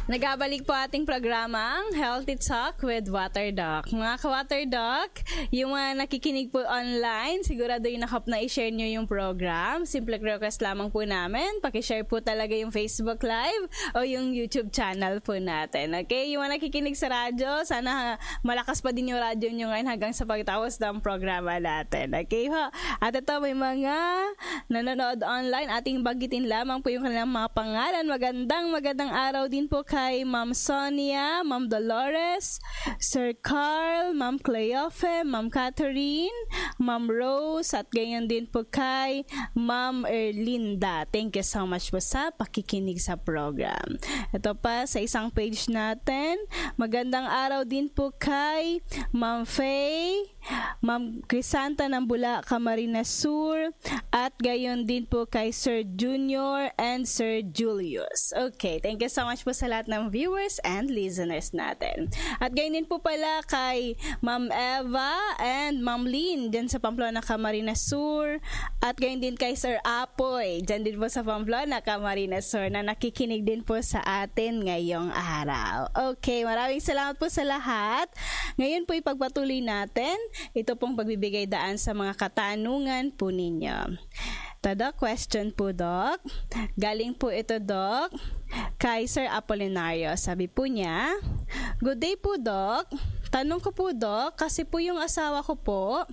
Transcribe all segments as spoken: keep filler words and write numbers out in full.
Nagabalik po ating programang Healthy Talk with Waterdoc. Mga ka-Waterdoc, yung mga nakikinig po online, sigurado yung nakap na i-share nyo yung program. Simple request lamang po namin. Pakishare po talaga yung Facebook Live o yung YouTube channel po natin. Okay? Yung mga nakikinig sa radyo, sana malakas pa din yung radyo nyo ngayon hanggang sa pagtapos ng programa natin. Okay ho? At ito, may mga nanonood online. Ating bagitin lamang po yung kanilang mga pangalan. Magandang magandang araw din po kay Ma'am Sonia, Ma'am Dolores, Sir Carl, Ma'am Cleofe, Ma'am Catherine, Ma'am Rose, at ganyan din po kay Ma'am Erlinda. Thank you so much po sa pakikinig sa program. Ito pa sa isang page natin, magandang araw din po kay Ma'am Faye, Ma'am Crisanta ng Bula, Camarines Sur, at gayon din po kay Sir Junior and Sir Julius. Okay, thank you so much po sa lahat ng viewers and listeners natin. At gayon din po pala kay Ma'am Eva and Ma'am Lynn dyan sa Pamplona, Camarines Sur, at gayon din kay Sir Apoy dyan din po sa Pamplona, Camarines Sur, na nakikinig din po sa atin ngayong araw. Okay, maraming salamat po sa lahat. Ngayon po ipagpatuloy natin ito pong pagbibigay daan sa mga katanungan po ninyo. Tada question po, Doc. Galing po ito, Doc, kay Sir Apolinario. Sabi po niya, good day po, Doc. Tanong ko po, Doc, kasi po yung asawa ko po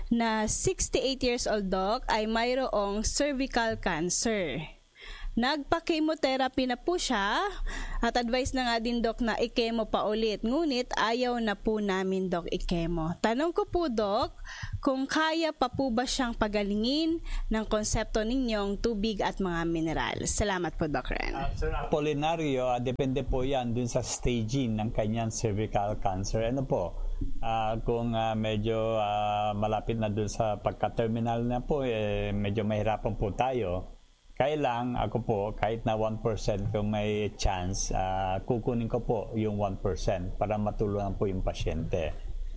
na sixty-eight years old, Doc, ay mayroong cervical cancer. Nagpa-chemotherapy na po siya at advice na nga din, Doc, na i-chemo pa ulit. Ngunit ayaw na po namin, Doc, i-chemo. Tanong ko po, Doc, kung kaya pa po ba siyang pagalingin ng konsepto ninyong tubig at mga mineral. Salamat po, Doc Ren. Uh, Sir Apolinario, uh, depende po yan dun sa staging ng kanyang cervical cancer. Ano po? Uh, kung uh, medyo uh, malapit na dun sa pagka-terminal na po, eh, medyo mahirapan po tayo. Kailang ako po, kahit na one percent kung may chance, uh, kukunin ko po yung one percent para matulungan po yung pasyente.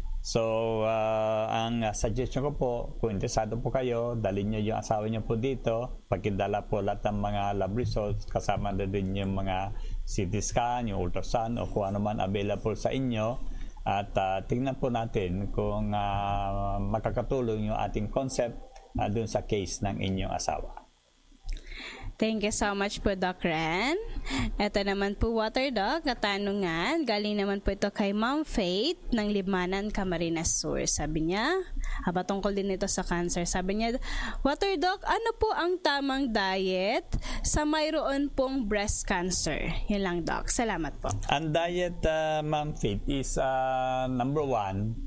So, uh, ang suggestion ko po, kung interesado po kayo, dalhin nyo yung asawa nyo po dito, pagkindala po lahat ng mga lab results, kasama na din yung mga C T scan, yung ultrasound, o kung ano man available sa inyo. At uh, tingnan po natin kung uh, makakatulong yung ating concept uh, dun sa case ng inyong asawa. Thank you so much po, Doc Ren. Ito naman po, Waterdoc, katanungan. Galing naman po ito kay Ma'am Faith ng Libmanan, Camarines Sur. Sabi niya, haba tungkol din ito sa cancer. Sabi niya, Waterdoc, ano po ang tamang diet sa mayroon pong breast cancer? Yan lang, Doc. Salamat po. Ang diet, uh, Ma'am Faith, is uh, number one,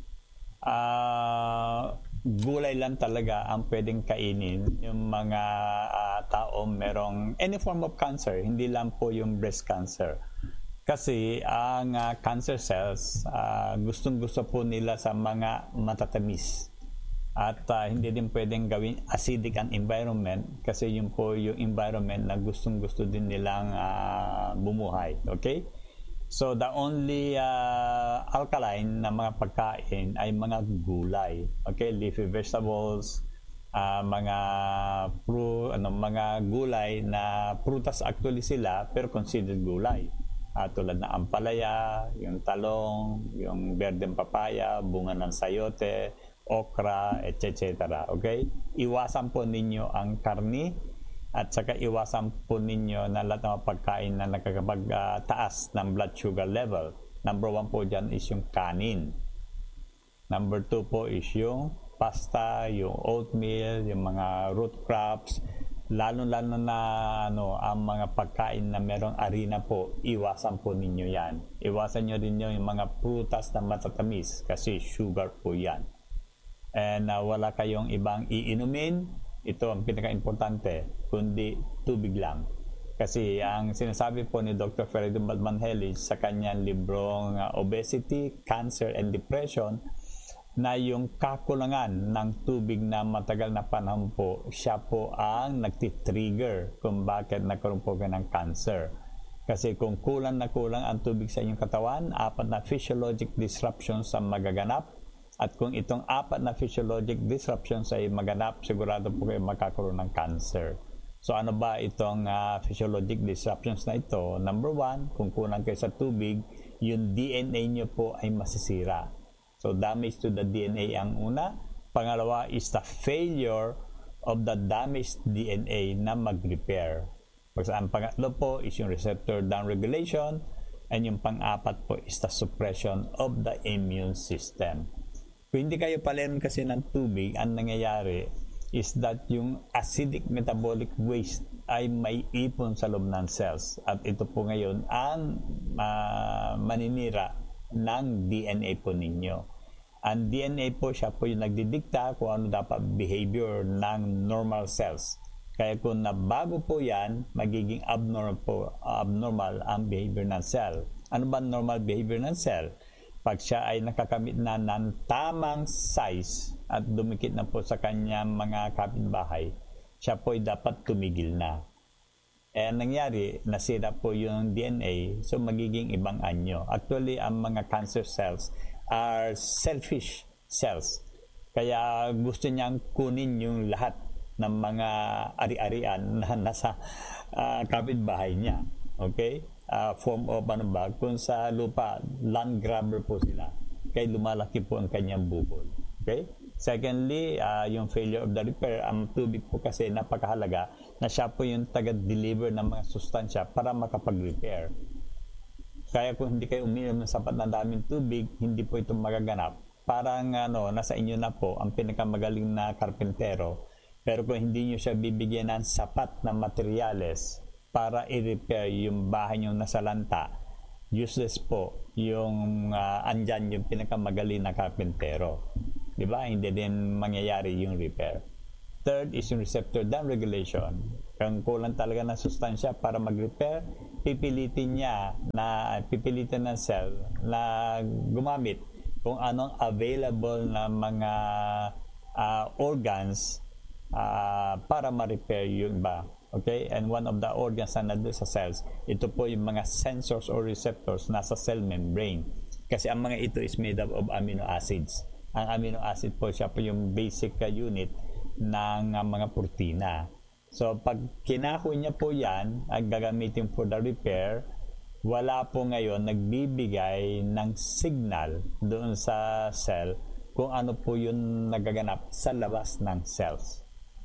uh, gulay lang talaga ang pwedeng kainin yung mga uh, taong merong any form of cancer, hindi lang po yung breast cancer. Kasi ang uh, cancer cells, uh, gustong-gusto po nila sa mga matatamis. At uh, hindi din pwedeng gawin acidic ang environment kasi yun po yung environment na gustong-gusto din nilang uh, bumuhay. Okay? So, the only uh, alkaline na mga pagkain ay mga gulay. Okay, leafy vegetables, uh, mga pru, ano, mga gulay na prutas actually sila, pero considered gulay. Uh, tulad na ampalaya, yung talong, yung berdeng papaya, bunga ng sayote, okra, et cetera. Okay? Iwasan po ninyo ang karni, at saka iwasan po ninyo na lahat ng pagkain na nakakapag-taas uh, ng blood sugar level. Number one po dyan is yung kanin. Number two po is yung pasta, yung oatmeal, yung mga root crops. Lalo-lalo na ano, ang mga pagkain na merong harina po, iwasan po ninyo yan. Iwasan nyo rin yung mga prutas na matatamis kasi sugar po yan. And uh, wala kayong ibang iinumin. Ito ang pinaka-importante, kundi tubig lang. Kasi ang sinasabi po ni Doctor Ferdinand Balmanhelis sa kanyang librong uh, Obesity, Cancer and Depression, na yung kakulangan ng tubig na matagal na panahon po, siya po ang nagtitrigger kung bakit nagkaroon po ka ng cancer. Kasi kung kulang na kulang ang tubig sa inyong katawan, apat na physiologic disruptions ang magaganap. At kung itong apat na physiologic disruptions ay maganap, sigurado po kayo magkakaroon ng cancer. So ano ba itong uh, physiologic disruptions na ito? Number one, kung kulang kayo sa tubig, yung D N A nyo po ay masisira. So damage to the D N A ang una. Pangalawa is the failure of the damaged D N A na mag-repair. Kasi ang pangatlo po is yung receptor downregulation, and yung pang-apat po is the suppression of the immune system. Kung hindi kayo palinom kasi ng tubig, ang nangyayari is that yung acidic metabolic waste ay may ipon sa loob ng cells. At ito po ngayon ang uh, maninira ng D N A po ninyo. Ang D N A po, siya po yung nagdidikta kung ano dapat behavior ng normal cells. Kaya kung nabago po yan, magiging abnormal po, abnormal ang behavior ng cell. Ano ba normal behavior ng cell? Pag siya ay nakakamit na ng tamang size at dumikit na po sa kanyang mga kapitbahay, siya po ay dapat tumigil na. Eh, nangyari, nasira po yung D N A, so magiging ibang anyo. Actually, ang mga cancer cells are selfish cells. Kaya gusto niyang kunin yung lahat ng mga ari-arian na nasa uh, kapitbahay niya. Okay? Uh, form of ano ba? Kung sa lupa, land grabber po sila. Kaya lumalaki po ang kanyang bukol. Okay? Secondly, uh, yung failure of the repair, ang tubig po kasi napakahalaga na siya po yung taga-deliver ng mga sustansya para makapag-repair. Kaya kung hindi kayo uminom ng sapat na daming tubig, hindi po ito magaganap. Parang ano, nasa inyo na po ang pinakamagaling na karpentero. Pero kung hindi nyo siya bibigyan ng sapat na materyales para i-repair yung bahay nyo nasa lanta, useless po yung uh, andyan yung pinakamagaling na karpentero. Diba? Hindi din mangyayari yung repair. Third is yung receptor downregulation. Kung kulang talaga ng sustansya para mag-repair, pipilitin niya na pipilitin ng cell na gumamit kung anong available na mga uh, organs uh, para ma-repair yung iba. Okay? And one of the organs na nandun sa cells, ito po yung mga sensors or receptors nasa cell membrane. Kasi ang mga ito is made up of amino acids. Ang amino acid po, siya po yung basic uh, unit ng uh, mga protina. So, pag kinako niya po yan, ang gagamitin for the repair, wala po ngayon nagbibigay ng signal doon sa cell kung ano po yung nagaganap sa labas ng cells.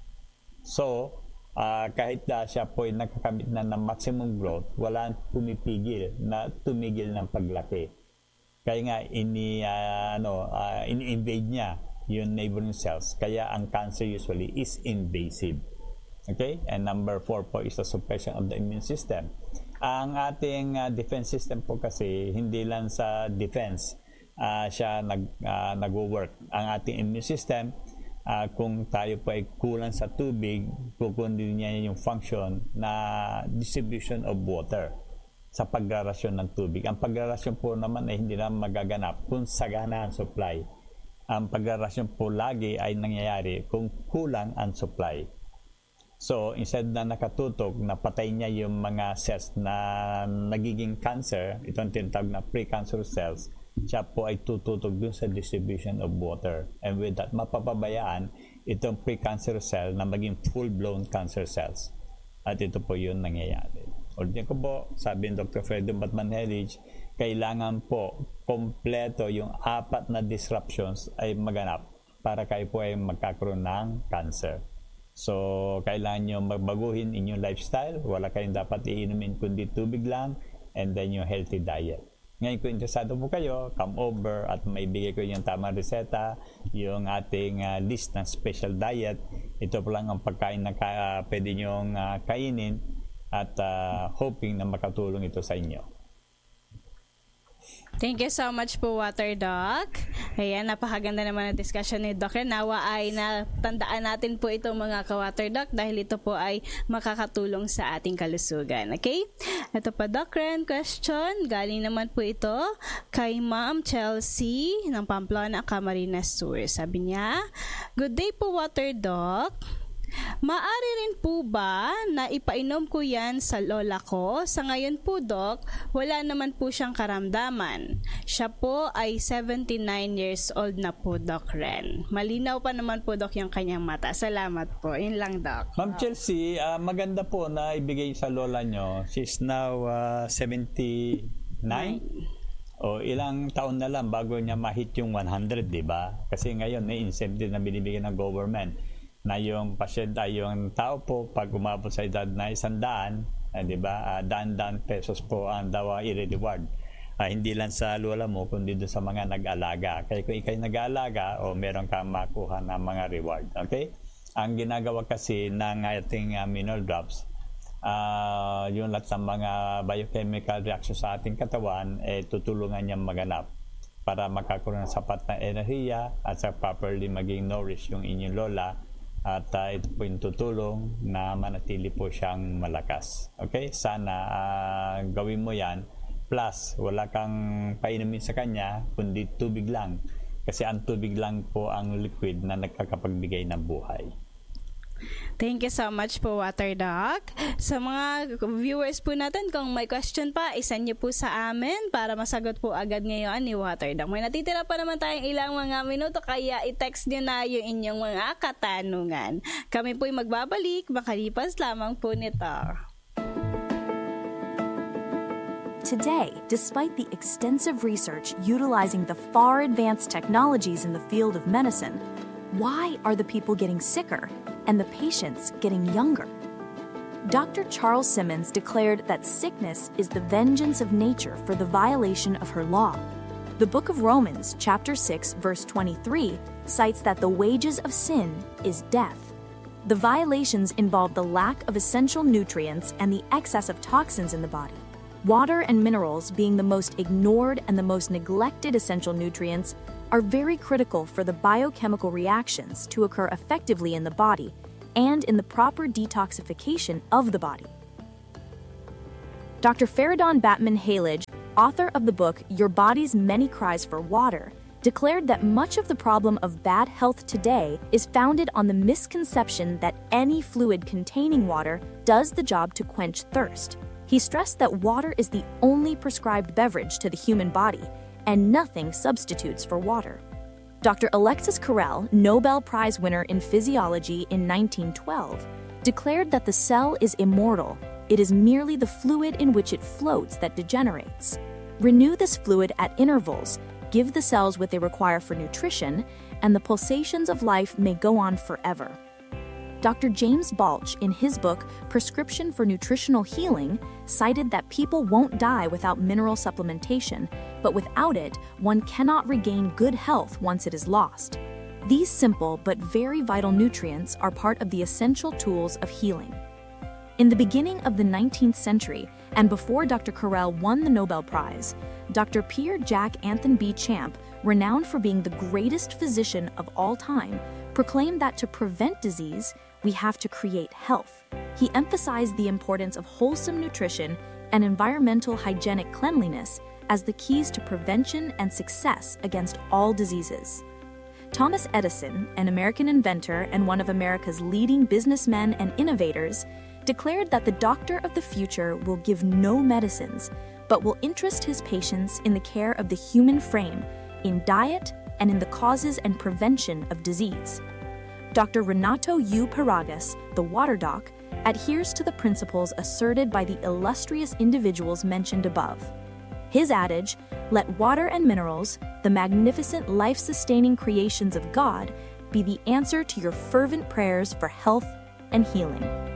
So, uh, kahit na siya po ay nakakamit na ng maximum growth, wala pumipigil na tumigil ng paglaki. Kaya nga, ini, uh, ano, uh, in-invade niya yung neighboring cells. Kaya ang cancer usually is invasive. Okay? And number four po is the suppression of the immune system. Ang ating uh, defense system po kasi, hindi lang sa defense uh, siya nag, uh, nag-work. Ang ating immune system, uh, kung tayo po ay kulang sa tubig, kukunin niya yung function na distribution of water sa pagrarasyon ng tubig. Ang pagrarasyon po naman ay hindi na magaganap kung sagana ang supply. Ang pagrarasyon po lagi ay nangyayari kung kulang ang supply. So, instead na nakatutok, napatay niya yung mga cells na nagiging cancer, itong tinatawag na pre-cancerous cells, siya po ay tututok dun sa distribution of water. And with that, mapapabayaan itong pre-cancerous cell na maging full-blown cancer cells. At ito po yun nangyayari. Ulitin ko po, sabi ni Doctor Fredo Batman-Hellich, kailangan po kompleto yung apat na disruptions ay maganap para kayo po ay magkakaroon ng cancer. So, kailangan nyo magbaguhin inyong lifestyle. Wala kayong dapat iinumin kundi tubig lang, and then yung healthy diet. Ngayon, kung interesado po kayo, come over at may bigay ko yung tamang reseta, yung ating uh, list ng special diet. Ito po lang ang pagkain na uh, pwede nyong uh, kainin at uh, hoping na makatulong ito sa inyo. Thank you so much po, Water Doc. Ayan, napakaganda naman ang discussion ni Doc. Nawa ay natandaan natin po ito mga ka-Water Doc dahil ito po ay makakatulong sa ating kalusugan. Okay? Ito pa, Doc Ren, question. Galing naman po ito kay Ma'am Chelsea ng Pamplona, Camarines Sur. Sabi niya, good day po, Water Doc. Maari rin po ba na ipainom ko yan sa lola ko? Sa ngayon po, Doc, wala naman po siyang karamdaman. Siya po ay seventy-nine years old na po, Doc Ren. Malinaw pa naman po, Doc, yung kanyang mata. Salamat po. Yun lang, Doc. Ma'am Chelsea, uh, maganda po na ibigay sa lola nyo. She's now uh, seventy-nine. O ilang taon na lang bago niya ma-hit yung one hundred, di ba? Kasi ngayon may incentive na binibigyan ng government na yung pasyente ay yung tao po pag umabot sa edad na isang daan, eh, di ba? Uh, daan-daan pesos po ang daw i-reward. Uh, hindi lang sa lola mo kundi doon sa mga nag-alaga. Kaya kung ikay nag-alaga o meron kang makuha ng mga reward. Okay? Ang ginagawa kasi ng ating uh, mineral drops, uh, yung lahat ng mga biochemical reaction sa ating katawan, eh, tutulungan niyang maganap para makakaroon ng sapat na enerhiya at sa properly maging nourish yung inyong lola. At uh, ito po yung tutulong na manatili po siyang malakas. Okay? Sana uh, gawin mo yan. Plus, wala kang painumin sa kanya, kundi tubig lang. Kasi ang tubig lang po ang liquid na nagkakapagbigay ng buhay. Thank you so much po, Water Doc. Sa mga viewers po natin, kung may question pa, isend niyo po sa amin para masagot po agad ngayon ni Water Doc. May natitira pa naman tayong ilang mga minuto, kaya i-text niyo na yung inyong mga katanungan. Kami po'y magbabalik, makalipas lamang po nito. Today, despite the extensive research utilizing the far advanced technologies in the field of medicine, why are the people getting sicker and the patients getting younger? Doctor Charles Simmons declared that sickness is the vengeance of nature for the violation of her law. The book of Romans, chapter six, verse twenty-three, cites that the wages of sin is death. The violations involve the lack of essential nutrients and the excess of toxins in the body. Water and minerals, being the most ignored and the most neglected essential nutrients, are very critical for the biochemical reactions to occur effectively in the body and in the proper detoxification of the body. Doctor Faridon Batman-Halage, author of the book Your Body's Many Cries for Water, declared that much of the problem of bad health today is founded on the misconception that any fluid containing water does the job to quench thirst. He stressed that water is the only prescribed beverage to the human body, and nothing substitutes for water. Doctor Alexis Carrel, Nobel Prize winner in physiology in nineteen twelve, declared that the cell is immortal. It is merely the fluid in which it floats that degenerates. Renew this fluid at intervals, give the cells what they require for nutrition, and the pulsations of life may go on forever. Doctor James Balch, in his book Prescription for Nutritional Healing, cited that people won't die without mineral supplementation, but without it, one cannot regain good health once it is lost. These simple but very vital nutrients are part of the essential tools of healing. In the beginning of the nineteenth century, and before Doctor Carrel won the Nobel Prize, Doctor Pierre Jacques Anthony B. Champ, renowned for being the greatest physician of all time, proclaimed that to prevent disease, we have to create health. He emphasized the importance of wholesome nutrition and environmental hygienic cleanliness as the keys to prevention and success against all diseases. Thomas Edison, an American inventor and one of America's leading businessmen and innovators, declared that the doctor of the future will give no medicines, but will interest his patients in the care of the human frame, in diet, and in the causes and prevention of disease. Doctor Renato U. Paragas, the Water Doc, adheres to the principles asserted by the illustrious individuals mentioned above. His adage, "Let water and minerals, the magnificent life-sustaining creations of God, be the answer to your fervent prayers for health and healing."